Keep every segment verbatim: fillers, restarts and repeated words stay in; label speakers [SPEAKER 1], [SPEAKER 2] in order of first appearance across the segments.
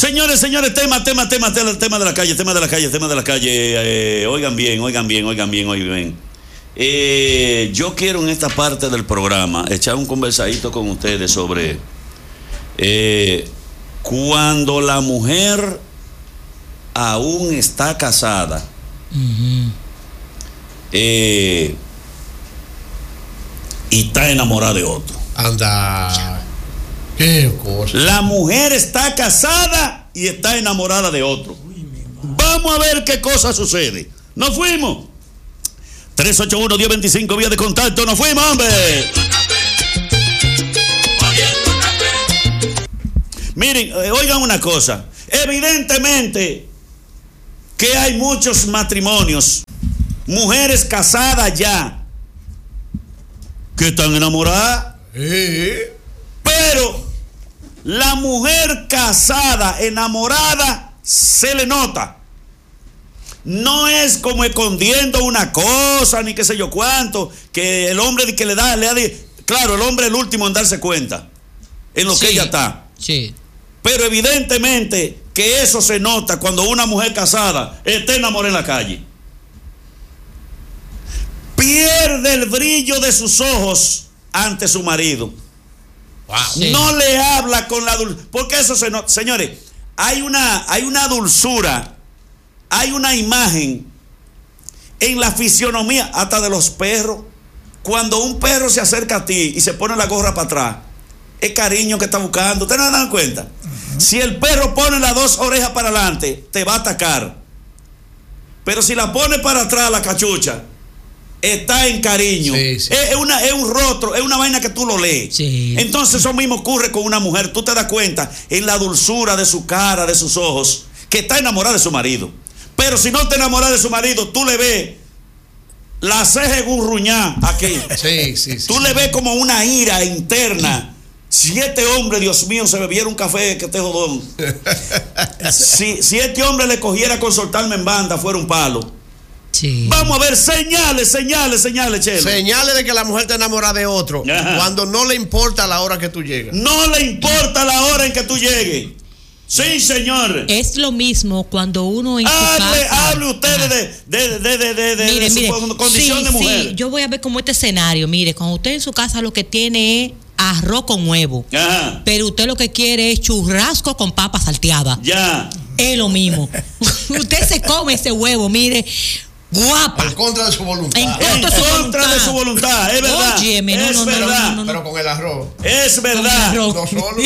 [SPEAKER 1] Señores, señores, tema, tema, tema, tema, tema de la calle, tema de la calle, tema de la calle. Eh, oigan bien, oigan bien, oigan bien, oigan bien. Eh, yo quiero en esta parte del programa echar un conversadito con ustedes sobre eh, cuando la mujer aún está casada. Uh-huh. eh, y está enamorada de otro.
[SPEAKER 2] Anda. Qué cosa.
[SPEAKER 1] La mujer está casada y está enamorada de otro. Vamos a ver qué cosa sucede. Nos fuimos. tres ocho uno, uno cero dos cinco, vía de contacto. Nos fuimos, hombre. Miren, eh, oigan una cosa. Evidentemente que hay muchos matrimonios, mujeres casadas ya, que están enamoradas.
[SPEAKER 2] ¿Eh?
[SPEAKER 1] Pero la mujer casada, enamorada, se le nota. No es como escondiendo una cosa, ni qué sé yo cuánto, que el hombre que le da, le da, claro, el hombre es el último en darse cuenta en lo sí, que ella está.
[SPEAKER 3] Sí.
[SPEAKER 1] Pero evidentemente que eso se nota cuando una mujer casada está enamorada en la calle. Pierde el brillo de sus ojos ante su marido.
[SPEAKER 2] Wow.
[SPEAKER 1] Sí. No le habla con la dulzura, porque eso se nota. Señores, hay una, hay una dulzura, hay una imagen en la fisionomía hasta de los perros. Cuando un perro se acerca a ti y se pone la gorra para atrás, es cariño que está buscando. ¿Ustedes no se dan cuenta? Uh-huh. Si el perro pone las dos orejas para adelante, te va a atacar. Pero si la pone para atrás la cachucha, está en cariño.
[SPEAKER 2] Sí, sí.
[SPEAKER 1] Es, es, una, es un rostro, es una vaina que tú lo lees.
[SPEAKER 3] Sí.
[SPEAKER 1] Entonces eso mismo ocurre con una mujer. Tú te das cuenta en la dulzura de su cara, de sus ojos, que está enamorada de su marido. Pero si no está enamorada de su marido, tú le ves la ceja gurruñá aquí.
[SPEAKER 2] Sí, sí, sí.
[SPEAKER 1] Tú le ves como una ira interna. Si este hombre, Dios mío, se bebiera un café, que te jodón. si, si este hombre le cogiera con soltarme en banda, fuera un palo.
[SPEAKER 3] Sí.
[SPEAKER 1] Vamos a ver señales, señales, señales, Chelo.
[SPEAKER 2] Señales de que la mujer te enamora de otro.
[SPEAKER 1] Ajá.
[SPEAKER 2] Cuando no le importa la hora que tú llegas.
[SPEAKER 1] No le importa la hora en que tú llegues. Sí, señor.
[SPEAKER 3] Es lo mismo cuando uno en su
[SPEAKER 1] Hable,
[SPEAKER 3] casa.
[SPEAKER 1] hable usted de, de, de, de, de, de,
[SPEAKER 3] Mire,
[SPEAKER 1] de su
[SPEAKER 3] mire,
[SPEAKER 1] condición
[SPEAKER 3] sí,
[SPEAKER 1] de mujer.
[SPEAKER 3] Sí, yo voy a ver como este escenario. Mire, cuando usted en su casa lo que tiene es arroz con huevo.
[SPEAKER 1] Ajá.
[SPEAKER 3] Pero usted lo que quiere es churrasco con papa salteada.
[SPEAKER 1] Ya.
[SPEAKER 3] Es lo mismo. Usted se come ese huevo, mire. Guapa.
[SPEAKER 2] En contra de su voluntad.
[SPEAKER 3] En contra,
[SPEAKER 1] En
[SPEAKER 3] de, su
[SPEAKER 1] contra de su voluntad, es verdad.
[SPEAKER 3] Óyeme, no,
[SPEAKER 1] es
[SPEAKER 3] no, no,
[SPEAKER 1] verdad.
[SPEAKER 3] no, no, no.
[SPEAKER 2] Pero con el arroz.
[SPEAKER 1] Es verdad.
[SPEAKER 3] Con el
[SPEAKER 2] No solo.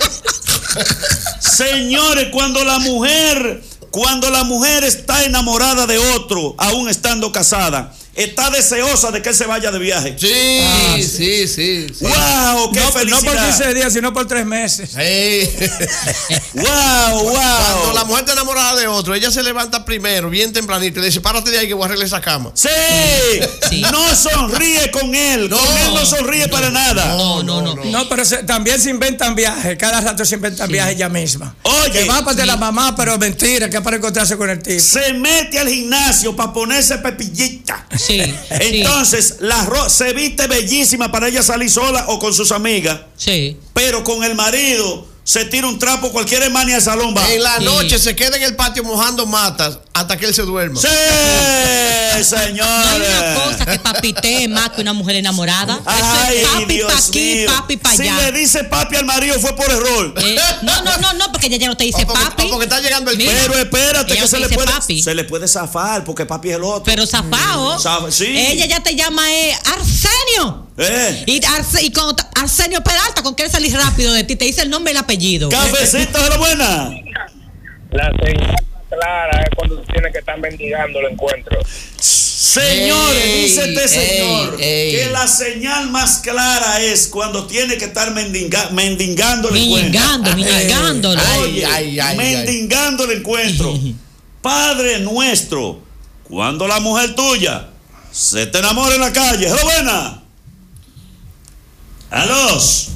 [SPEAKER 1] Señores, cuando la mujer, cuando la mujer está enamorada de otro, aún estando casada, está deseosa de que él se vaya de viaje.
[SPEAKER 2] Sí, ah, sí, sí, sí, sí.
[SPEAKER 1] ¡Wow! ¡Qué
[SPEAKER 4] no,
[SPEAKER 1] felicidad!
[SPEAKER 4] No por quince días, sino por tres meses.
[SPEAKER 2] Sí.
[SPEAKER 1] ¡Wow, wow!
[SPEAKER 2] Cuando la mujer está enamorada de otro, ella se levanta primero, bien tempranito, y le dice, párate de ahí que voy a arreglar esa cama.
[SPEAKER 1] ¡Sí!
[SPEAKER 3] Sí.
[SPEAKER 1] No sonríe con él.
[SPEAKER 2] No,
[SPEAKER 1] con él no sonríe
[SPEAKER 2] no,
[SPEAKER 1] para nada.
[SPEAKER 3] No, no, no.
[SPEAKER 2] no.
[SPEAKER 4] No, pero se, también se inventan viajes. Cada rato se inventan
[SPEAKER 3] Sí.
[SPEAKER 4] viajes ella misma.
[SPEAKER 1] Oye,
[SPEAKER 4] que va para
[SPEAKER 3] sí.
[SPEAKER 4] la mamá, pero mentira, que es para encontrarse con el tipo.
[SPEAKER 1] se mete al gimnasio para ponerse pepillita.
[SPEAKER 3] Sí.
[SPEAKER 1] Entonces, la ro- se viste bellísima para ella salir sola o con sus amigas.
[SPEAKER 3] Sí.
[SPEAKER 1] Pero con el marido se tira un trapo, cualquier hermana al salón va.
[SPEAKER 2] En la
[SPEAKER 3] Sí.
[SPEAKER 2] noche se queda en el patio mojando matas hasta que él se duerma.
[SPEAKER 1] ¡Sí,
[SPEAKER 3] No hay
[SPEAKER 1] señores!
[SPEAKER 3] una cosa que papitee más que una mujer enamorada.
[SPEAKER 1] Ay,
[SPEAKER 3] Eso es papi
[SPEAKER 1] Dios
[SPEAKER 3] pa' aquí,
[SPEAKER 1] mío.
[SPEAKER 3] papi pa'
[SPEAKER 1] Si
[SPEAKER 3] allá.
[SPEAKER 1] le dice papi al marido fue por error.
[SPEAKER 3] Eh, no, no, no, no, porque ella ya no te dice
[SPEAKER 2] O porque,
[SPEAKER 3] papi.
[SPEAKER 2] o porque está llegando el
[SPEAKER 3] Mira,
[SPEAKER 2] tiempo.
[SPEAKER 1] Pero espérate
[SPEAKER 3] ella
[SPEAKER 1] que
[SPEAKER 3] no
[SPEAKER 1] se
[SPEAKER 3] te
[SPEAKER 1] le,
[SPEAKER 3] dice
[SPEAKER 1] puede,
[SPEAKER 3] papi.
[SPEAKER 1] se le puede zafar porque papi es el otro.
[SPEAKER 3] Pero zafao.
[SPEAKER 1] Zaf- sí.
[SPEAKER 3] Ella ya te llama eh, Arsenio.
[SPEAKER 1] Eh.
[SPEAKER 3] Y, Arce- y cuando ta- Arsenio Peralta, con quiere salir rápido de ti, te dice el nombre y el apellido.
[SPEAKER 1] Cafecito de la buena.
[SPEAKER 5] La señal más clara es cuando tú tienes que estar mendigando el encuentro.
[SPEAKER 1] Señores,
[SPEAKER 2] Ey,
[SPEAKER 1] dice este señor
[SPEAKER 2] ey, ey.
[SPEAKER 1] que la señal más clara es cuando tiene que estar mendiga, mendigando el encuentro.
[SPEAKER 3] Mendigando, mendigándolo.
[SPEAKER 2] Ay,
[SPEAKER 1] Oye,
[SPEAKER 2] ay, ay,
[SPEAKER 1] mendigando el encuentro. Padre nuestro, cuando la mujer tuya se te enamora en la calle. ¡Hola, buena! ¡Alos!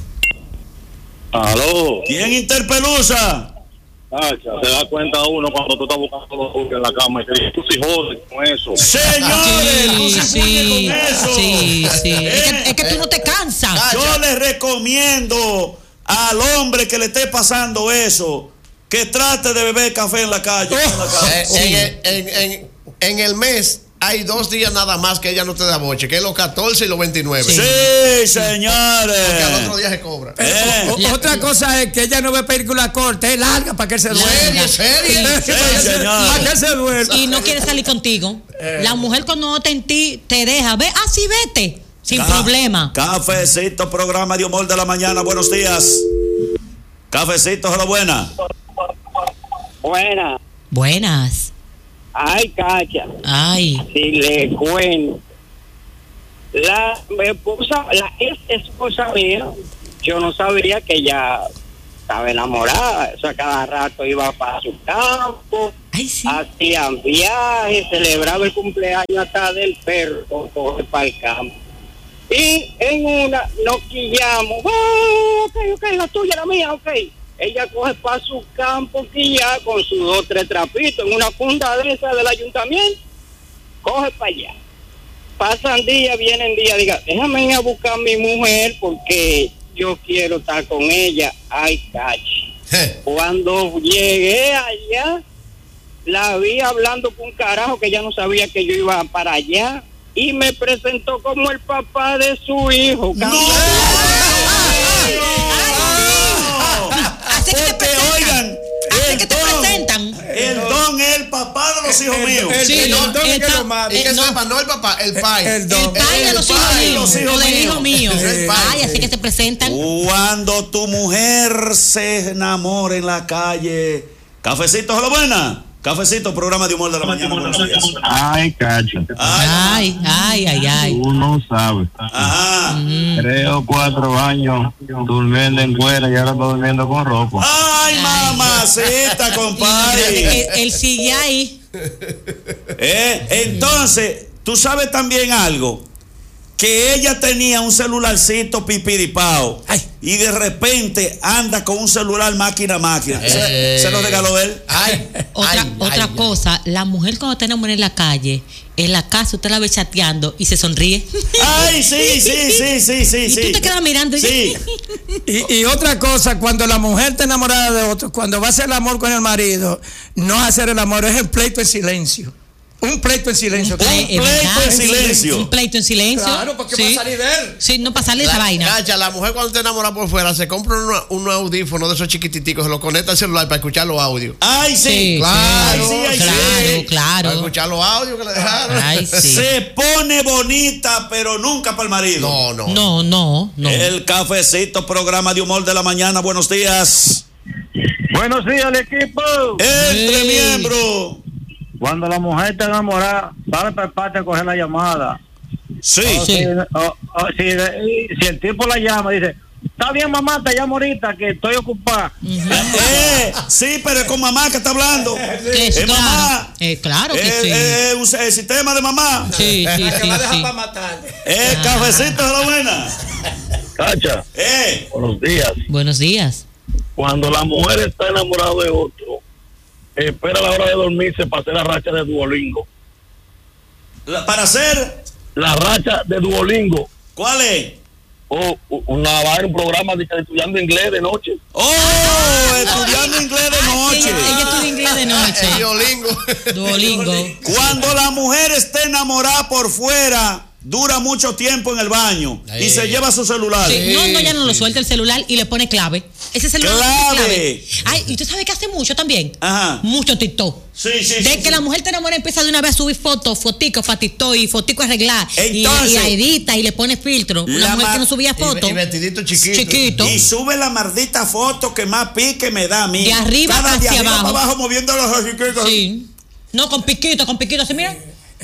[SPEAKER 5] Aló.
[SPEAKER 1] ¿Quién interpelusa?
[SPEAKER 5] Acha, se da cuenta uno cuando tú estás buscando los dulces en la cama y te dices, tú sí jodes con eso.
[SPEAKER 1] Señores, tú se
[SPEAKER 3] Sí,
[SPEAKER 1] puñes
[SPEAKER 3] sí,
[SPEAKER 1] con eso.
[SPEAKER 3] sí, sí.
[SPEAKER 1] Eh,
[SPEAKER 3] Es que, es que tú no te cansas.
[SPEAKER 1] Yo le recomiendo al hombre que le esté pasando eso que trate de beber café en la calle. En, la calle.
[SPEAKER 2] Eh, en, el- en- en- en el mes hay dos días nada más que ella no te da boche, que es los catorce y los veintinueve.
[SPEAKER 1] Sí,
[SPEAKER 2] Porque al
[SPEAKER 1] señores.
[SPEAKER 2] otro día se cobra.
[SPEAKER 1] Eh.
[SPEAKER 4] O- o- otra cosa es que ella no ve película corta, es larga para que se duerma.
[SPEAKER 2] Serie, serie.
[SPEAKER 4] Para que se-
[SPEAKER 1] señor.
[SPEAKER 4] para que se duerma.
[SPEAKER 3] Y no quiere salir contigo.
[SPEAKER 2] Eh.
[SPEAKER 3] La mujer cuando nota en ti te deja. Ve, así vete. Sin
[SPEAKER 1] Ca-
[SPEAKER 3] problema.
[SPEAKER 1] Cafecito, programa de humor de la mañana. Buenos días. Cafecito, hola, buena.
[SPEAKER 6] Buena.
[SPEAKER 3] Buenas.
[SPEAKER 6] Ay, Cacha,
[SPEAKER 3] Ay.
[SPEAKER 6] si le cuento. La mi esposa, la ex esposa mía, yo no sabía que ella estaba enamorada. O sea, cada rato iba para su campo,
[SPEAKER 3] Ay, sí.
[SPEAKER 6] hacían viajes, celebraba el cumpleaños hasta del perro, coge para el campo. Y en una nos quillamos, oh, ok, ok, la tuya, la mía, ok. Ella coge para su campo quilla con sus dos, tres trapitos en una funda de esa del ayuntamiento, coge para allá. Pasan días, vienen días, diga, déjame ir a buscar a mi mujer porque yo quiero estar con ella. Ay, cachi.
[SPEAKER 2] Je.
[SPEAKER 6] Cuando llegué allá, la vi hablando con un carajo que ya no sabía que yo iba para allá y me presentó como el papá de su hijo.
[SPEAKER 1] ¡No!
[SPEAKER 3] Así que te
[SPEAKER 1] Porque,
[SPEAKER 3] presentan.
[SPEAKER 1] oigan,
[SPEAKER 3] Así
[SPEAKER 1] el
[SPEAKER 3] que te
[SPEAKER 1] don,
[SPEAKER 3] presentan.
[SPEAKER 1] el don es el papá de los hijos
[SPEAKER 4] El-
[SPEAKER 1] míos.
[SPEAKER 4] el-
[SPEAKER 3] Sí,
[SPEAKER 4] el don es
[SPEAKER 3] el
[SPEAKER 4] que
[SPEAKER 3] pa-
[SPEAKER 4] lo mata.
[SPEAKER 2] Y que
[SPEAKER 3] Eh, no.
[SPEAKER 2] sepa, no el papá, el pai.
[SPEAKER 4] El don.
[SPEAKER 3] El pai de los hijos
[SPEAKER 2] pai,
[SPEAKER 3] míos.
[SPEAKER 1] los hijos
[SPEAKER 3] O del
[SPEAKER 1] míos.
[SPEAKER 3] hijo mío.
[SPEAKER 2] El pai.
[SPEAKER 3] Ay, así que se presentan.
[SPEAKER 1] Cuando tu mujer se enamora en la calle. Cafecito, hola, buena. Cafecito, programa de humor de la mañana. Buenos días.
[SPEAKER 7] Ay, cacho.
[SPEAKER 1] Ay,
[SPEAKER 3] Ay, ay, ay, ay.
[SPEAKER 7] Tú no sabes.
[SPEAKER 1] ajá.
[SPEAKER 7] Tres o cuatro años durmiendo en cuera y ahora está durmiendo con ropa.
[SPEAKER 1] Ay, mamacita, compadre.
[SPEAKER 3] Él, él sigue ahí.
[SPEAKER 1] Eh, entonces, tú sabes también algo. Que ella tenía un celularcito pipiripao.
[SPEAKER 4] Ay.
[SPEAKER 1] Y de repente anda con un celular máquina máquina. Se,
[SPEAKER 2] Eh.
[SPEAKER 1] se lo regaló él.
[SPEAKER 2] Ay,
[SPEAKER 3] Otra,
[SPEAKER 2] ay,
[SPEAKER 3] otra
[SPEAKER 2] ay,
[SPEAKER 3] cosa, la mujer cuando está enamorada en la calle, en la casa usted la ve chateando y se sonríe.
[SPEAKER 1] Ay, sí, sí, sí, sí, sí,
[SPEAKER 3] Y
[SPEAKER 1] sí.
[SPEAKER 3] tú te quedas mirando y
[SPEAKER 1] Sí.
[SPEAKER 4] Y, y otra cosa, cuando la mujer está enamorada de otro, cuando va a hacer el amor con el marido, no es hacer el amor, es el pleito en silencio. Un pleito en silencio.
[SPEAKER 1] Un
[SPEAKER 3] Ay, es
[SPEAKER 1] pleito
[SPEAKER 3] verdad.
[SPEAKER 1] en silencio.
[SPEAKER 3] Un pleito en silencio.
[SPEAKER 4] Claro, porque
[SPEAKER 3] sí.
[SPEAKER 4] va a salir de él.
[SPEAKER 3] Sí, no para salir de
[SPEAKER 2] La,
[SPEAKER 3] esa vaina.
[SPEAKER 2] Cacha, la mujer cuando te enamora por fuera se compra unos uno audífonos de esos chiquititicos, se lo conecta al celular para escuchar los audios.
[SPEAKER 1] Ay, sí.
[SPEAKER 3] Sí,
[SPEAKER 2] claro,
[SPEAKER 1] sí, ay,
[SPEAKER 3] claro,
[SPEAKER 1] sí.
[SPEAKER 3] claro.
[SPEAKER 2] Para escuchar los audios que le dejaron.
[SPEAKER 3] Ay, sí.
[SPEAKER 1] Se pone bonita, pero nunca para el marido.
[SPEAKER 2] No, no.
[SPEAKER 3] No, no, no.
[SPEAKER 1] El cafecito, programa de humor de la mañana. Buenos días.
[SPEAKER 7] Buenos días, el equipo.
[SPEAKER 1] Entre
[SPEAKER 3] Sí.
[SPEAKER 1] miembros.
[SPEAKER 7] Cuando la mujer está enamorada, sale para el patio a coger la llamada.
[SPEAKER 1] Sí.
[SPEAKER 7] O
[SPEAKER 3] Sí.
[SPEAKER 7] si, o- o si, si el tipo la llama, dice, está bien, mamá, te llamo ahorita que estoy ocupada.
[SPEAKER 1] Eh, sí, pero es con mamá que está hablando.
[SPEAKER 3] Es
[SPEAKER 1] Es
[SPEAKER 3] claro.
[SPEAKER 1] mamá.
[SPEAKER 3] Eh, claro que
[SPEAKER 1] Eh,
[SPEAKER 3] sí.
[SPEAKER 1] eh, un- el sistema de mamá.
[SPEAKER 3] Sí, sí,
[SPEAKER 4] La que
[SPEAKER 3] sí,
[SPEAKER 4] va a dejar
[SPEAKER 3] sí.
[SPEAKER 4] para matar.
[SPEAKER 1] Eh,
[SPEAKER 3] Ah.
[SPEAKER 1] cafecito de la buena.
[SPEAKER 7] Cacha,
[SPEAKER 1] Eh,
[SPEAKER 7] buenos días.
[SPEAKER 3] Buenos días.
[SPEAKER 7] Cuando la mujer está enamorada de otro, espera la hora de dormirse para hacer la racha de Duolingo.
[SPEAKER 1] la- para hacer,
[SPEAKER 7] La racha de Duolingo.
[SPEAKER 1] ¿cuál es?
[SPEAKER 7] O una vaina, un programa de estudiando inglés de noche.
[SPEAKER 1] Oh, estudiando inglés de noche.
[SPEAKER 3] Ella, ella estudia inglés de
[SPEAKER 2] El
[SPEAKER 3] noche.
[SPEAKER 2] Duolingo.
[SPEAKER 3] Duolingo.
[SPEAKER 1] Cuando la mujer esté enamorada por fuera, dura mucho tiempo en el baño y
[SPEAKER 2] Ahí.
[SPEAKER 1] se lleva su celular.
[SPEAKER 3] Sí, no, no, ya no lo suelta el celular y le pone clave. Ese celular
[SPEAKER 1] Clave.
[SPEAKER 3] tiene clave. Ay, y usted sabe que hace mucho también.
[SPEAKER 1] Ajá.
[SPEAKER 3] Mucho TikTok.
[SPEAKER 1] Sí, sí,
[SPEAKER 3] De
[SPEAKER 1] sí,
[SPEAKER 3] que
[SPEAKER 1] sí.
[SPEAKER 3] la mujer te enamora empieza de una vez a subir fotos, foticos para TikTok y foticos arreglar. Y,
[SPEAKER 1] Entonces,
[SPEAKER 3] y la edita y le pone filtro.
[SPEAKER 1] la
[SPEAKER 3] La mujer
[SPEAKER 1] ma-
[SPEAKER 3] que no subía
[SPEAKER 2] Y,
[SPEAKER 3] fotos.
[SPEAKER 2] y vestidito chiquito.
[SPEAKER 3] Chiquito.
[SPEAKER 1] Y sube la maldita foto que más pique me da a mí.
[SPEAKER 3] De arriba
[SPEAKER 1] Cada de
[SPEAKER 3] hacia
[SPEAKER 1] arriba
[SPEAKER 3] abajo.
[SPEAKER 1] para abajo moviendo los ojitos.
[SPEAKER 3] Sí. No, con piquito, con piquito. ¿Sí, mira?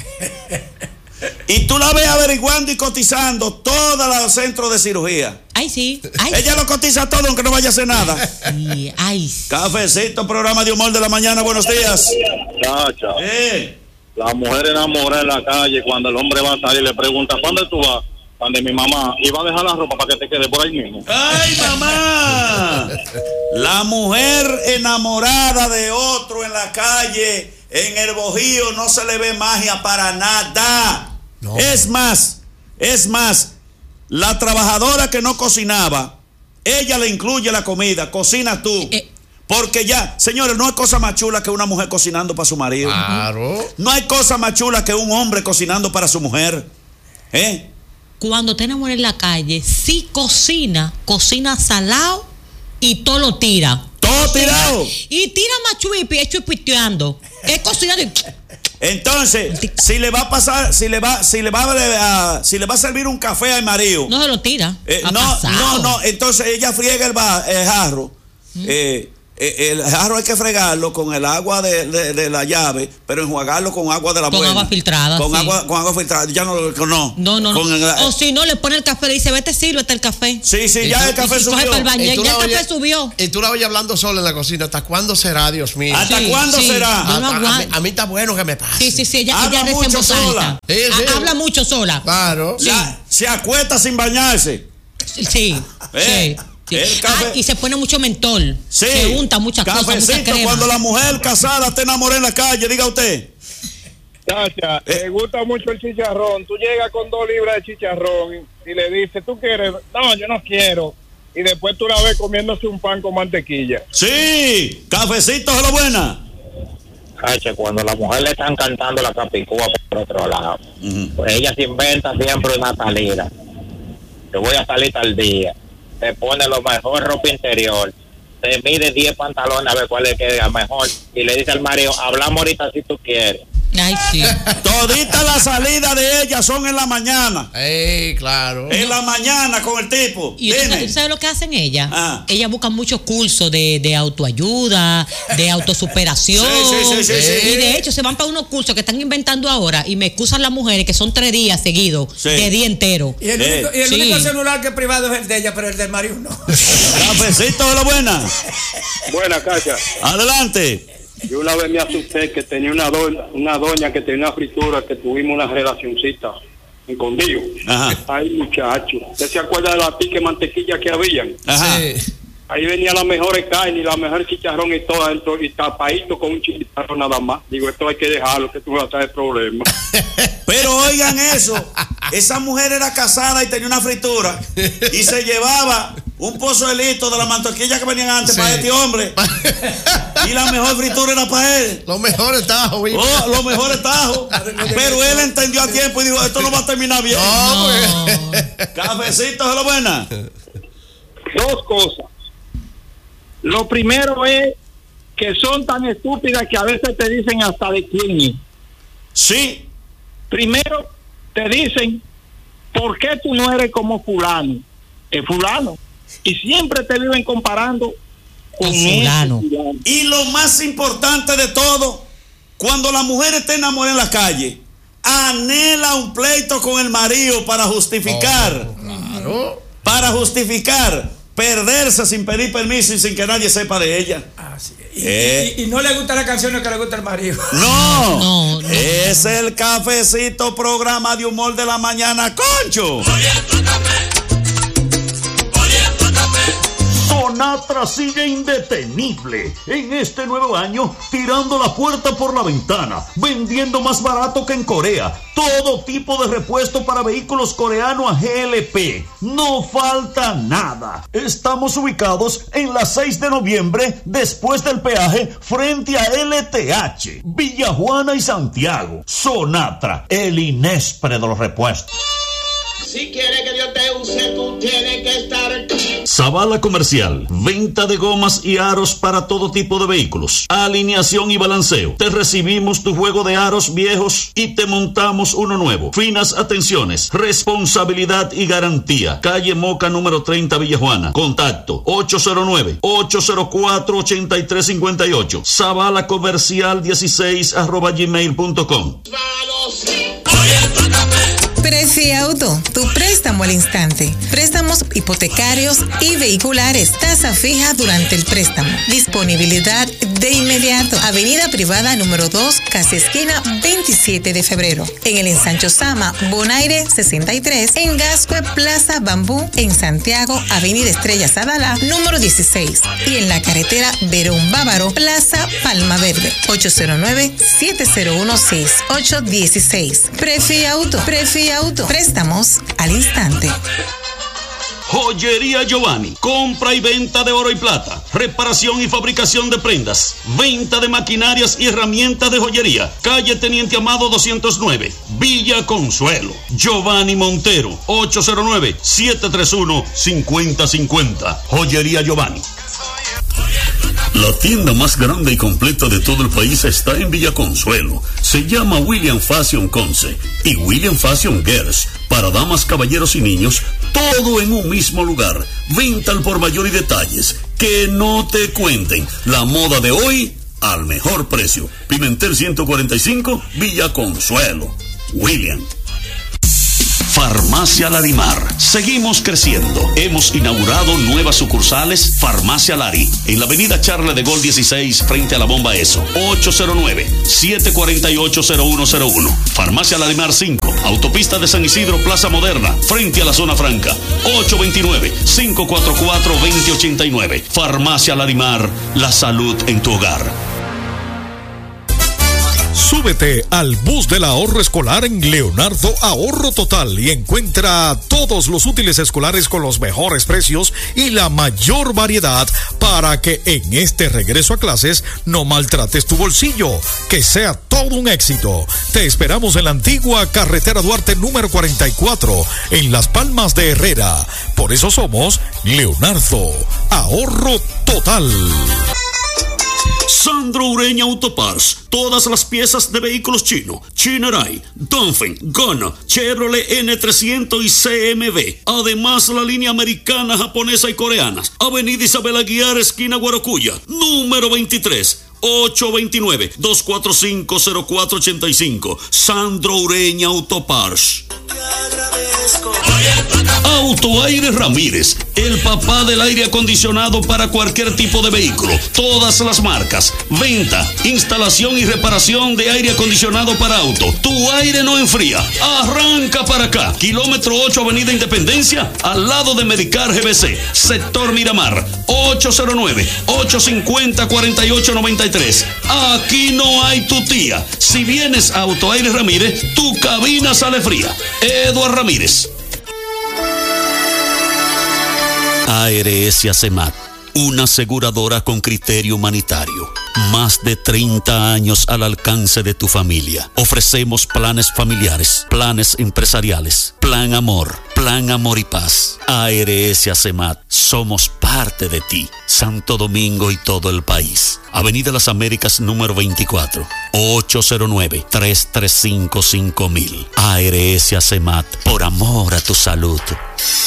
[SPEAKER 1] Y tú la ves averiguando y cotizando todos los centros de cirugía.
[SPEAKER 3] Ay, sí. Ay,
[SPEAKER 1] Ella lo cotiza todo aunque no vaya a hacer nada.
[SPEAKER 3] sí. Ay, sí.
[SPEAKER 1] Cafecito, programa de humor de la mañana. Buenos días.
[SPEAKER 5] Chacha,
[SPEAKER 1] Eh.
[SPEAKER 5] la mujer enamorada en la calle, cuando el hombre va a salir, le pregunta, ¿dónde tú vas? Donde mi mamá, y va a dejar la ropa para que te quede por ahí mismo.
[SPEAKER 1] ¡Ay, mamá! La mujer enamorada de otro en la calle, en el Bojío, no se le ve magia para nada.
[SPEAKER 2] No.
[SPEAKER 1] Es más, es más, la trabajadora que no cocinaba, ella le incluye la comida, cocina tú.
[SPEAKER 3] Eh.
[SPEAKER 1] Porque ya, señores, no hay cosa más chula que una mujer cocinando para su marido.
[SPEAKER 2] Claro.
[SPEAKER 1] No hay cosa más chula que un hombre cocinando para su mujer. ¿Eh?
[SPEAKER 3] Cuando te enamoras en la calle, si cocina, cocina salado y todo lo tira.
[SPEAKER 1] Todo tirado.
[SPEAKER 3] Y tira más chuipi, es chuipiteando. Es cocinando y...
[SPEAKER 1] Entonces, si le va a pasar, si le va, si le va a, si le va a servir un café al marido.
[SPEAKER 3] No se lo tira.
[SPEAKER 1] Eh, no, no, no. Entonces ella friega el, ba, el jarro. ¿Mm? Eh, el jarro hay que fregarlo con el agua de, de, de la llave, pero enjuagarlo con agua de la
[SPEAKER 3] con
[SPEAKER 1] buena.
[SPEAKER 3] Con agua filtrada.
[SPEAKER 1] Con
[SPEAKER 3] sí.
[SPEAKER 1] agua, con agua filtrada. Ya no lo no.
[SPEAKER 3] No, no,
[SPEAKER 1] con
[SPEAKER 3] no.
[SPEAKER 1] El,
[SPEAKER 3] o si no, le pone el café, le dice, vete, sírvete el café.
[SPEAKER 1] Sí, sí, ya
[SPEAKER 3] y
[SPEAKER 1] el café
[SPEAKER 3] y
[SPEAKER 1] subió.
[SPEAKER 3] Coge para el baño, ya el café
[SPEAKER 2] oyes,
[SPEAKER 3] subió.
[SPEAKER 2] Y tú la oyes hablando sola en la cocina. ¿Hasta cuándo será, Dios mío?
[SPEAKER 1] ¿Hasta
[SPEAKER 3] sí,
[SPEAKER 1] cuándo
[SPEAKER 3] sí.
[SPEAKER 1] será?
[SPEAKER 3] Yo no
[SPEAKER 2] a, a, mí, a mí está bueno que me pase.
[SPEAKER 3] Sí, sí, sí. Ella,
[SPEAKER 1] Habla
[SPEAKER 3] ella
[SPEAKER 1] mucho sola.
[SPEAKER 2] Sí, sí.
[SPEAKER 3] Habla mucho sola.
[SPEAKER 2] Claro.
[SPEAKER 3] Sí.
[SPEAKER 1] La, se acuesta sin bañarse.
[SPEAKER 3] Sí.
[SPEAKER 1] ¿Eh?
[SPEAKER 3] Sí. Sí.
[SPEAKER 1] El café.
[SPEAKER 3] Ah, y se pone mucho mentol.
[SPEAKER 1] Sí.
[SPEAKER 3] Se unta muchas cosas, mucha crema.
[SPEAKER 1] Cuando la mujer casada te enamora en la calle, diga usted.
[SPEAKER 8] Chacha,
[SPEAKER 1] Eh.
[SPEAKER 8] te gusta mucho el chicharrón. Tú llegas con dos libras de chicharrón y, y le dices, ¿tú quieres? No, yo no quiero. Y después tú la ves comiéndose un pan con mantequilla.
[SPEAKER 1] Sí, cafecito de la buena.
[SPEAKER 6] Chacha, cuando la mujer le están cantando la capicúa por otro lado, uh-huh. pues ella se inventa siempre una salida. Yo voy a salir tal día. Se pone lo mejor ropa interior, se mide diez pantalones a ver cuál le queda mejor y le dice al marido, hablamos ahorita si tú quieres.
[SPEAKER 3] Ay, sí.
[SPEAKER 1] Todita la salida de ella son en la mañana.
[SPEAKER 2] Ey, claro.
[SPEAKER 1] En la mañana con el tipo.
[SPEAKER 3] ¿Y tú sabes lo que hacen ellas?
[SPEAKER 1] Ah.
[SPEAKER 3] Ellas buscan muchos cursos de, de autoayuda, de autosuperación.
[SPEAKER 1] Sí, sí, sí, sí, sí.
[SPEAKER 3] Y de hecho se van para unos cursos que están inventando ahora y me excusan las mujeres que son tres días seguidos, sí. de día entero.
[SPEAKER 4] Y el,
[SPEAKER 1] sí.
[SPEAKER 4] único, y el
[SPEAKER 3] sí.
[SPEAKER 4] único celular que es privado es el de ella, pero el del marido no.
[SPEAKER 1] Cafecito de la buena.
[SPEAKER 8] Buena, Cacha.
[SPEAKER 1] Adelante.
[SPEAKER 8] Yo una vez me asusté que tenía una doña, una doña que tenía una fritura, que tuvimos una relacioncita escondido.
[SPEAKER 1] Ajá.
[SPEAKER 8] Ay, muchacho. ¿Usted se acuerda de la pique mantequilla que habían?
[SPEAKER 1] Ajá.
[SPEAKER 2] Sí.
[SPEAKER 8] Ahí venía la mejor carne y la mejor chicharrón y todo adentro, y tapadito con un chicharrón nada más. Digo, esto hay que dejarlo, que tú vas a traer problema.
[SPEAKER 1] Pero oigan eso, esa mujer era casada y tenía una fritura y se llevaba un pozo de litro de la mantequilla que venían antes, sí, para este hombre. Y la mejor fritura era para él.
[SPEAKER 2] Lo mejor está,
[SPEAKER 1] oh, lo mejor está. Pero él entendió a tiempo y dijo, esto no va a terminar bien.
[SPEAKER 2] No,
[SPEAKER 1] no. Cafecito de la buena.
[SPEAKER 8] Dos cosas. Lo primero es que son tan estúpidas que a veces te dicen hasta de quién es.
[SPEAKER 1] Sí.
[SPEAKER 8] Primero te dicen, ¿por qué tú no eres como fulano? Es fulano. Y siempre te viven comparando con
[SPEAKER 3] fulano.
[SPEAKER 8] fulano.
[SPEAKER 1] Y lo más importante de todo, cuando la mujer está enamorada en la calle, anhela un pleito con el marido para justificar.
[SPEAKER 2] Oh, claro.
[SPEAKER 1] Para justificar. Perderse sin pedir permiso y sin que nadie sepa de ella.
[SPEAKER 4] Ah, sí. y,
[SPEAKER 1] eh.
[SPEAKER 4] y, y no le gusta la canción que le gusta al marido.
[SPEAKER 1] No,
[SPEAKER 3] no, no.
[SPEAKER 1] Es el cafecito, programa de humor de la mañana, Concho. Sonatra sigue indetenible en este nuevo año, tirando la puerta por la ventana, vendiendo más barato que en Corea, todo tipo de repuesto para vehículos coreanos a G L P, no falta nada. Estamos ubicados en la seis de noviembre, después del peaje, frente a L T H, Villa Juana y Santiago. Sonatra, el Inespre de los repuestos.
[SPEAKER 9] Si quieres que Dios te use, tú tienes que estar aquí.
[SPEAKER 1] Zavala Comercial, venta de gomas y aros para todo tipo de vehículos, alineación y balanceo. Te recibimos tu juego de aros viejos y te montamos uno nuevo. Finas atenciones, responsabilidad y garantía. Calle Moca número treinta, Villa Juana. Contacto ocho cero nueve, ocho cero cuatro, ocho tres cinco ocho. Zavala Comercial dieciséis arroba gmail punto com.
[SPEAKER 10] Prefi Auto, tu préstamo al instante. Préstamos hipotecarios y vehiculares. Tasa fija durante el préstamo. Disponibilidad de inmediato. Avenida Privada número dos, casi esquina veintisiete de febrero. En el ensancho Sama, Bonaire sesenta y tres. En Gascue, Plaza Bambú, en Santiago, Avenida Estrella Sadalá, número dieciséis. Y en la carretera Verón Bávaro, Plaza Palma Verde. ocho cero nueve, siete cero uno, seis ocho uno seis. Prefi Auto. Prefi Auto. Préstamos al instante.
[SPEAKER 11] Joyería Giovanni, compra y venta de oro y plata, reparación y fabricación de prendas, venta de maquinarias y herramientas de joyería. Calle Teniente Amado doscientos nueve, Villa Consuelo. Giovanni Montero, ocho cero nueve, siete tres uno, cinco cero cinco cero. Joyería Giovanni.
[SPEAKER 12] La tienda más grande y completa de todo el país está en Villa Consuelo. Se llama William Fashion Conce y William Fashion Girls. Para damas, caballeros y niños, todo en un mismo lugar. Venta al por mayor y detalles. Que no te cuenten. La moda de hoy al mejor precio. Pimentel ciento cuarenta y cinco, Villa Consuelo. William.
[SPEAKER 11] Farmacia Larimar. Seguimos creciendo. Hemos inaugurado nuevas sucursales. Farmacia Lari, en la avenida Charles de Gaulle dieciséis, frente a la bomba ESO. ocho cero nueve, siete cuatro ocho, cero uno cero uno. Farmacia Larimar cinco, autopista de San Isidro, Plaza Moderna, frente a la zona franca. ocho dos nueve, cinco cuatro cuatro, dos cero ocho nueve. Farmacia Larimar, la salud en tu hogar.
[SPEAKER 13] Súbete al bus del ahorro escolar en Leonardo Ahorro Total y encuentra todos los útiles escolares con los mejores precios y la mayor variedad para que en este regreso a clases no maltrates tu bolsillo, que sea todo un éxito. Te esperamos en la antigua carretera Duarte número cuarenta y cuatro, en Las Palmas de Herrera. Por eso somos Leonardo Ahorro Total.
[SPEAKER 11] Sandro Ureña Autoparts, todas las piezas de vehículos chino, Chinerai, Dongfeng, Gona, Chevrolet N trescientos y C M V. Además, la línea americana, japonesa y coreana. Avenida Isabel Aguiar, esquina Guarocuya, número veintitrés. ocho dos nueve, dos cuatro cinco, cero cuatro ocho cinco. Sandro Ureña Autoparts. Autoaire Ramírez, el papá del aire acondicionado para cualquier tipo de vehículo, todas las marcas, venta, instalación y reparación de aire acondicionado para auto. Tu aire no enfría, arranca para acá, kilómetro ocho, Avenida Independencia, al lado de Medicar G B C, sector Miramar, ocho cero nueve, ocho cinco cero, cuatro ocho nueve tres. Aquí no hay tu tía. Si vienes a Autoaire Ramírez, tu cabina sale fría. Eduard Ramírez. A R S ACEMAT, una aseguradora con criterio humanitario. Más de treinta años al alcance de tu familia. Ofrecemos planes familiares, planes empresariales, plan amor, plan amor y paz. A R S ACEMAT, somos parte de ti. Santo Domingo y todo el país. Avenida Las Américas número veinticuatro, ocho cero nueve, tres tres cinco, cinco mil. A R S ACEMAT, por amor a tu salud.